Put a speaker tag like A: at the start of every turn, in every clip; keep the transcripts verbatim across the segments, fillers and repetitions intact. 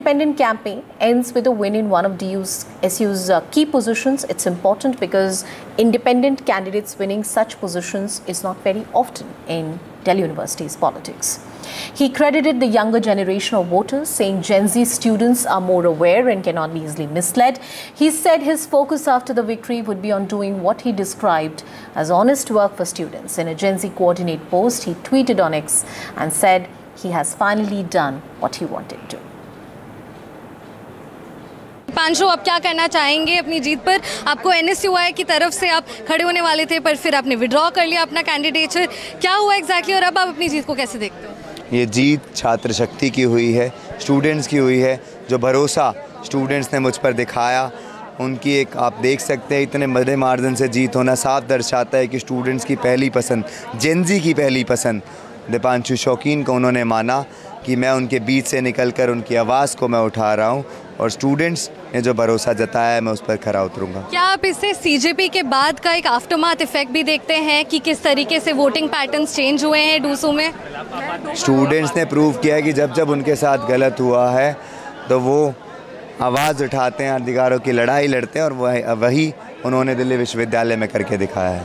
A: Independent campaign ends with a win in one of D U's S U's uh, key positions. It's important because independent candidates winning such positions is not very often in Delhi University's politics. He credited the younger generation of voters, saying Gen Z students are more aware and cannot be easily misled. He said his focus after the victory would be on doing what he described as honest work for students. In a Gen Z coordinate post, he tweeted on X and said he has finally done what he wanted to.
B: Deepanshu, आप क्या कहना चाहेंगे अपनी जीत पर? आपको N S U आई की तरफ से आप खड़े होने वाले थे, पर फिर आपने विड्रॉ कर लिया अपना कैंडिडेचर। क्या हुआ एग्जैक्टली और अब आप अपनी जीत को कैसे देखते हो?
C: ये जीत छात्र शक्ति की हुई है, स्टूडेंट्स की हुई है। जो भरोसा स्टूडेंट्स ने मुझ पर दिखाया, उनकी एक आप देख सकते हैं इतने बड़े मार्जिन से जीत होना साफ दर्शाता है कि स्टूडेंट्स की पहली पसंद, जेन ज़ी की पहली पसंद दीपांशु शौकीन को उन्होंने माना कि मैं उनके बीच से निकलकर उनकी आवाज़ को मैं उठा रहा हूं और स्टूडेंट्स ने जो भरोसा जताया है मैं उस पर खरा उतरूंगा।
B: क्या आप इससे सीजेपी के बाद का एक आफ्टरमाथ इफेक्ट भी देखते हैं कि किस तरीके से वोटिंग पैटर्न्स चेंज हुए हैं डूसू में?
C: स्टूडेंट्स ने प्रूव किया है कि जब जब उनके साथ गलत हुआ है तो वो आवाज़ उठाते हैं, अधिकारों की लड़ाई लड़ते हैं और वही वही उन्होंने दिल्ली विश्वविद्यालय में करके दिखाया है।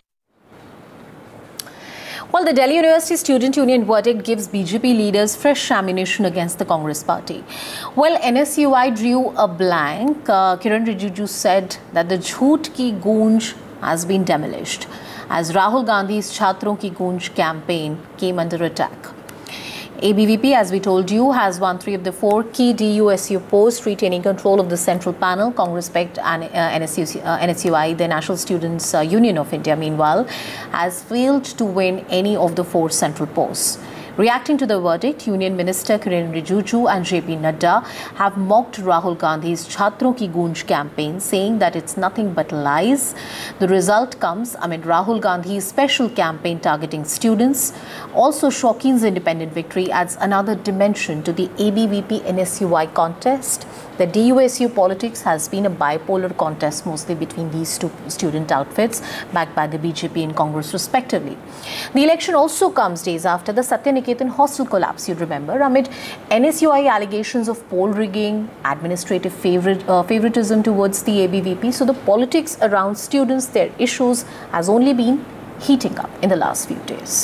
A: Well, the Delhi University Student Union verdict gives B J P leaders fresh ammunition against the Congress party. Well, N S U I drew a blank. Uh, Kiran Rijiju said that the Jhoot Ki Goonj has been demolished as Rahul Gandhi's Chhatron Ki Goonj campaign came under attack. A B V P, as we told you, has won three of the four key D U S U posts, retaining control of the central panel. Congress backed and uh, N S U, uh, N S U I, the National Students uh, Union of India, meanwhile, has failed to win any of the four central posts. Reacting to the verdict, Union Minister Kiran Rijiju and J P Nadda have mocked Rahul Gandhi's Chhatron Ki Goonj campaign, saying that it's nothing but lies. The result comes amid Rahul Gandhi's special campaign targeting students. Also, Shaukin's independent victory adds another dimension to the A B V P N S U I contest. The D U S U politics has been a bipolar contest, mostly between these two student outfits, backed by the B J P and Congress respectively. The election also comes days after the Satyaniketan hostel collapse, you'd remember, amid N S U I allegations of poll rigging, administrative favorite, uh, favoritism towards the A B V P. So the politics around students, their issues, has only been heating up in the last few days.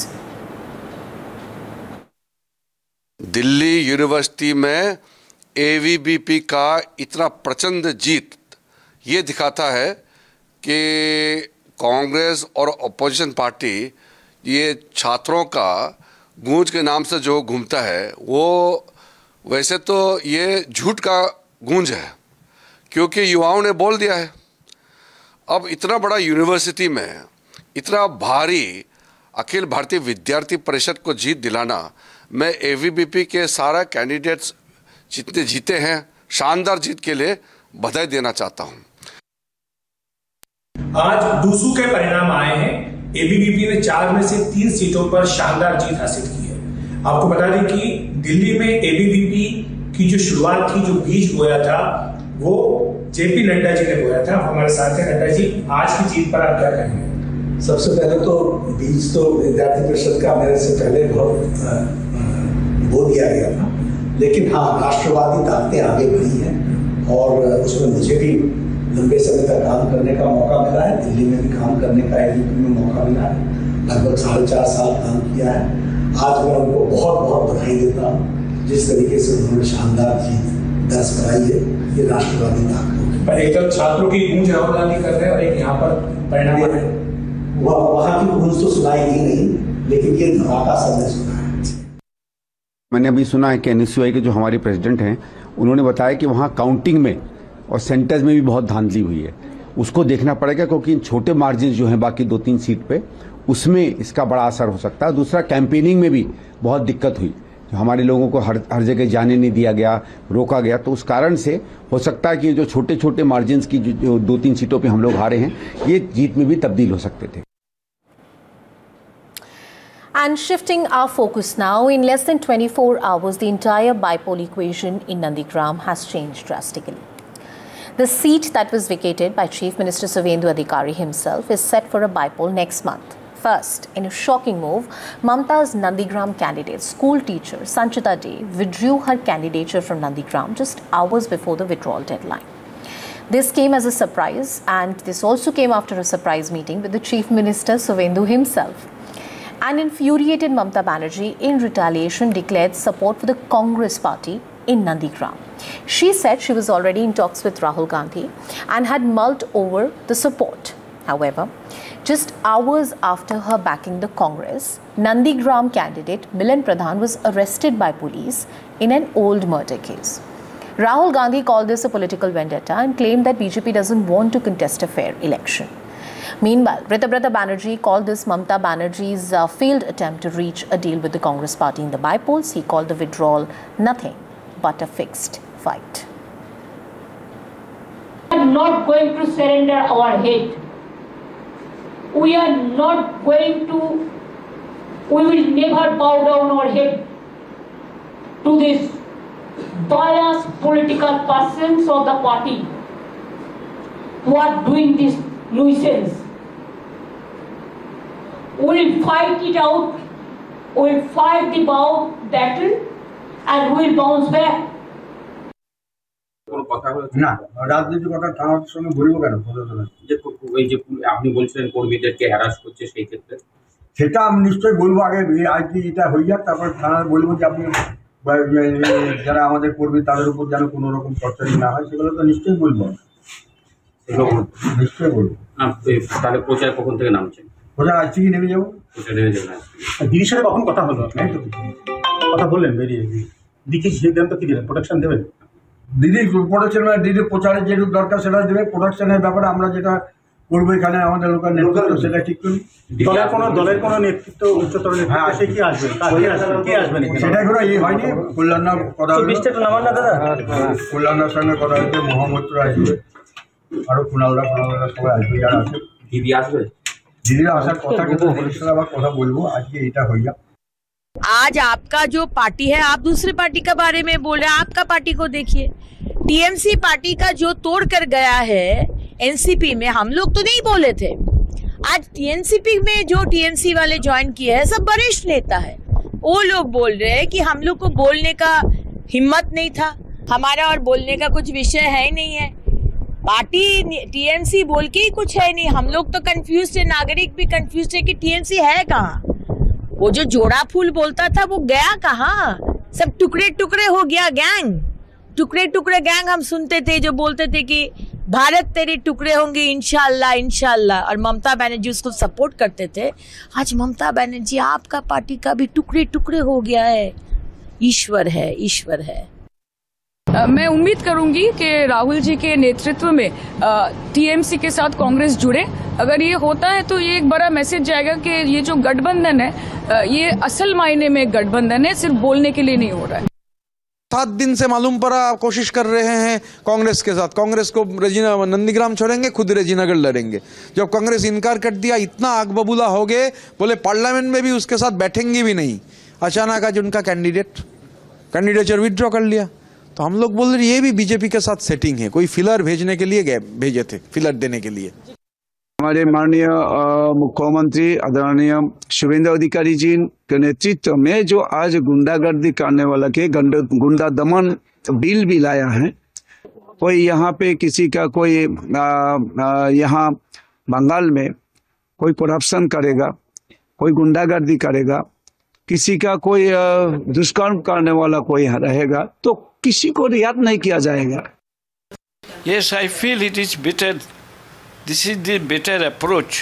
D: Delhi university में A V B P का इतना प्रचंड जीत ये दिखाता है कि कांग्रेस और opposition party ये छात्रों का गूंज के नाम से जो घूमता है वो वैसे तो ये झूठ का गूंज है, क्योंकि युवाओं ने बोल दिया है। अब इतना बड़ा यूनिवर्सिटी में इतना भारी अखिल भारतीय विद्यार्थी परिषद को जीत दिलाना, मैं ए वी बी पी के सारा कैंडिडेट्स जितने जीते हैं शानदार जीत के लिए बधाई देना चाहता हूं।
E: आज डूसू के परिणाम आए हैं। ए बी वी पी ने चार में से तीन सीटों पर शानदार जीत हासिल की है। आपको बता दें कि दिल्ली में ए बी वी पी की जो शुरुआत थी, जो बीज बोया था, वो जे पी नड्डा जी ने बोया था। हमारे साथ हैं नड्डा जी, आज की जीत पर आप क्या कहेंगे?
F: सबसे पहले तो बीज तो विद्यार्थी परिषद का मेरे से पहले बहुत बो दिया गया था, लेकिन हाँ, राष्ट्रवादी ताकतें आगे बढ़ी हैं और उसमें मुझे भी लंबे समय तक काम करने का मौका मिला है। दिल्ली में भी काम करने का ए बी वी पी में मौका मिला है। लगभग साढ़े चार साल काम किया है। आज मैं उनको बहुत बहुत बधाई देता हूँ जिस तरीके से उन्होंने शानदार जीत दर्ज कराई है। ये राष्ट्रवादी ताकत
E: पर एक तरफ छात्रों की गूंज राहुल गांधी कर रहे हैं और एक यहाँ पर परिणाम है,
F: वहाँ की गूंज तो सुनाई दी नहीं, लेकिन ये धमाका सबने सुना है।
G: मैंने अभी सुना है कि एन एस यू आई के जो हमारे प्रेसिडेंट हैं उन्होंने बताया कि वहाँ काउंटिंग में और सेंटर्स में भी बहुत धांधली हुई है। उसको देखना पड़ेगा, क्योंकि इन छोटे मार्जिन जो हैं बाकी दो तीन सीट पे, उसमें इसका बड़ा असर हो सकता है। दूसरा, कैंपेनिंग में भी बहुत दिक्कत हुई, जो हमारे लोगों को हर हर जगह जाने नहीं दिया गया, रोका गया, तो उस कारण से हो सकता है कि जो छोटे छोटे मार्जिन की जो, जो दो तीन सीटों पर हम लोग हारे हैं, ये जीत में भी तब्दील हो सकते थे।
A: And shifting our focus now, in less than twenty-four hours, the entire bipole equation in Nandigram has changed drastically. The seat that was vacated by Chief Minister Suvendu Adhikari himself is set for a bipole next month. First, in a shocking move, Mamta's Nandigram candidate, school teacher Sanchita Dey, withdrew her candidature from Nandigram just hours before the withdrawal deadline. This came as a surprise, and this also came after a surprise meeting with the Chief Minister Suvendu himself. An infuriated Mamta Banerjee, in retaliation, declared support for the Congress party in Nandigram. She said she was already in talks with Rahul Gandhi and had mulled over the support. However, just hours after her backing the Congress, Nandigram candidate Milan Pradhan was arrested by police in an old murder case. Rahul Gandhi called this a political vendetta and claimed that B J P doesn't want to contest a fair election. Meanwhile, Ritabrata Banerjee called this Mamta Banerjee's uh, failed attempt to reach a deal with the Congress party in the by-polls. He called the withdrawal nothing but a fixed fight.
H: We are not going to surrender our head. We are not going to, we will never bow down our head to this biased political persons of the party who are doing this nuisance. We will fight it out, we will fight the battle, and we will bounce back.
I: না রাজনীতি কথা তার সঙ্গে বলবো কেন যে ওই যে আপনি বলছিলেন কর্মীদেরকে হ্যারাস করছে সেই ক্ষেত্রে সেটা আমি নিশ্চয়ই বলবো আগে আজকে এটা হয়ে যাক তারপর থানায় বলবো যে আপনি যারা আমাদের কর্মী তাদের উপর যেন কোনো রকম টর্চারিং না হয় সেগুলো তো নিশ্চয়ই বলবো সেগুলো নিশ্চয়ই বলবো তাহলে প্রচার কখন থেকে নামছেন প্রচার আজকে কি নেমে যাবো প্রচার নেমে যাবেন দিদির সাথে কখন কথা হলো কথা বললেন বেরিয়ে দিদি সিদ্ধান্ত কি দিলেন প্রোটেকশন দেবেন দিদি প্রোডাকশন মানে দিদির প্রচারের যেটুকু দরকার সেটা দেবে প্রোডাকশনের ব্যাপারে আমরা যেটা করবো এখানে আমাদের লোকাল নেতৃত্ব সেটা ঠিক করি দলের কোনো দলের কোনো নেতৃত্ব উচ্চতর নেতৃত্ব সে কি আসবে কে আসবেন সেটা কোনো ইয়ে হয়নি কল্যাণর কথা কল্যাণের সঙ্গে কথা হচ্ছে মোহাম্মদরা আসবে আরও কুণালরা কুণালরা সবাই আসবে যারা আছে দিদি আসবে দিদিরা আসার কথা কিন্তু বলেছিল আবার কথা বলবো আজকে এটা হয়ে যাক
J: आज आपका जो पार्टी है आप दूसरे पार्टी के बारे में बोल रहे हैं आपका पार्टी को देखिए टीएमसी पार्टी का जो तोड़ कर गया है एनसीपी में हम लोग तो नहीं बोले थे आज टीएनसीपी में जो टीएमसी वाले ज्वाइन किए हैं सब वरिष्ठ नेता है वो लोग बोल रहे हैं कि हम लोग को बोलने का हिम्मत नहीं था हमारा और बोलने का कुछ विषय है ही नहीं है पार्टी टीएमसी बोल के ही कुछ है नहीं हम लोग तो कंफ्यूज है नागरिक भी कंफ्यूज है कि टीएमसी है कहाँ वो जो जोड़ा फूल बोलता था वो गया कहाँ सब टुकड़े टुकड़े हो गया गैंग टुकड़े टुकड़े गैंग हम सुनते थे जो बोलते थे कि भारत तेरे टुकड़े होंगे इंशाल्लाह इंशाल्लाह और ममता बनर्जी उसको सपोर्ट करते थे आज ममता बनर्जी आपका पार्टी का भी टुकड़े टुकड़े हो गया है ईश्वर है ईश्वर है
K: मैं उम्मीद करूंगी कि राहुल जी के नेतृत्व में टीएमसी के साथ कांग्रेस जुड़े अगर ये होता है तो ये एक बड़ा मैसेज जाएगा कि ये जो गठबंधन है ये असल मायने में गठबंधन है सिर्फ बोलने के लिए नहीं हो रहा है
L: सात दिन से मालूम पड़ा कोशिश कर रहे हैं कांग्रेस के साथ कांग्रेस को रेजिना नंदीग्राम छोड़ेंगे खुद रेजिनगर लड़ेंगे जब कांग्रेस इनकार कर दिया इतना आग बबूला हो गए बोले पार्लियामेंट में भी उसके साथ बैठेंगे भी नहीं अचानक आज उनका कैंडिडेट कैंडिडेचर विथड्रॉ कर लिया तो हम लोग बोल रहे ये भी बीजेपी के साथ सेटिंग है कोई फिलर भेजने के लिए गए भेजे थे फिलर देने के लिए
M: हमारे माननीय मुख्यमंत्री आदरणीय शुभेंद्र अधिकारी जी के नेतृत्व में जो आज गुंडागर्दी करने वाला के गुंडा दमन बिल भी लाया है कोई यहाँ पे किसी का कोई यहाँ बंगाल में कोई करप्शन करेगा कोई गुंडागर्दी करेगा किसी का कोई दुष्कर्म करने वाला कोई रहेगा तो किसी को रियायत नहीं किया जाएगा
N: Yes, I feel it is better. This is the better approach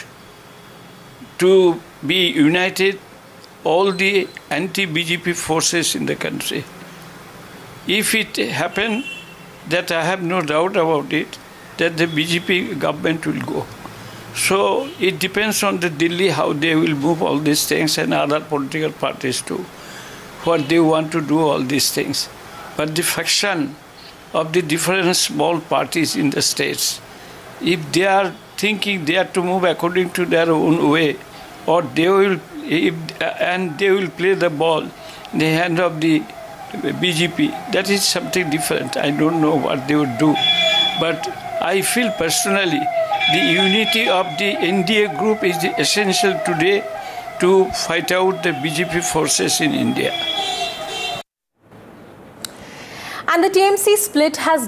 N: to be united all the anti-B J P forces in the country. If it happen, that I have no doubt about it, that the B J P government will go. So it depends on the Delhi how they will move all these things and other political parties too, what they want to do all these things. But the faction of the different small parties in the states, if they are thinking they are to move according to their own way, or they will, if, and they will play the ball in the hand of the B J P, that is something different. I don't know what they would do. But I feel personally the unity of the N D A group is essential today to fight out the B J P forces in India.
A: And the T M C split has